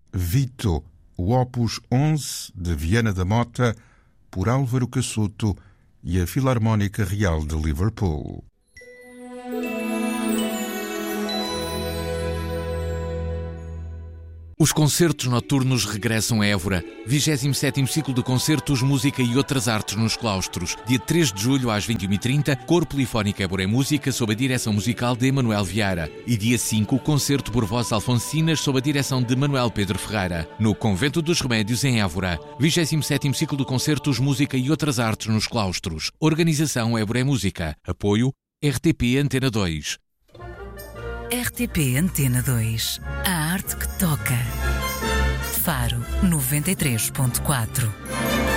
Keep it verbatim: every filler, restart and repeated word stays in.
Vito, o Opus onze de Viana da Mota, por Álvaro Cassuto e a Filarmónica Real de Liverpool. Os concertos noturnos regressam a Évora. vigésimo sétimo ciclo de concertos, música e outras artes nos claustros. Dia três de julho às vinte e uma e trinta, Coro Polifónico Évora em Música, sob a direção musical de Emanuel Vieira. E dia cinco, concerto por vozes alfonsinas, sob a direção de Manuel Pedro Ferreira. No Convento dos Remédios, em Évora. vigésimo sétimo ciclo de concertos, música e outras artes nos claustros. Organização Évora em Música. Apoio R T P Antena dois. R T P Antena dois. A arte que toca. Faro noventa e três ponto quatro.